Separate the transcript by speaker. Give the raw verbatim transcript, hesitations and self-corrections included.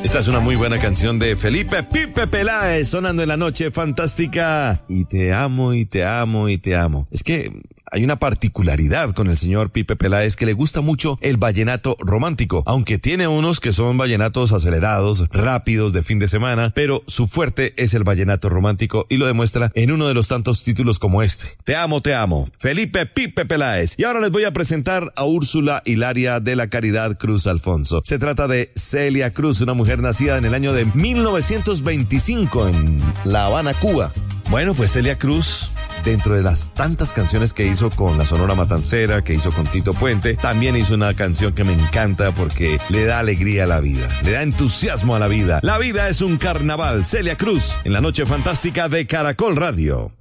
Speaker 1: Esta es una muy buena canción de Felipe Pipe Peláez, sonando en la noche fantástica. Y te amo, y te amo, y te amo. Es que hay una particularidad con el señor Pipe Peláez, que le gusta mucho el vallenato romántico, aunque tiene unos que son vallenatos acelerados, rápidos, de fin de semana, pero su fuerte es el vallenato romántico y lo demuestra en uno de los tantos títulos como este. Te amo, te amo. Felipe Pipe Peláez. Y ahora les voy a presentar a Úrsula Hilaria de la Caridad Cruz Alfonso. Se trata de Celia Cruz, una mujer nacida en el año de mil novecientos veinticinco en La Habana, Cuba. Bueno, pues Celia Cruz, dentro de las tantas canciones que hizo con la Sonora Matancera, que hizo con Tito Puente, también hizo una canción que me encanta porque le da alegría a la vida, le da entusiasmo a la vida. La vida es un carnaval. Celia Cruz, en la noche fantástica de Caracol Radio.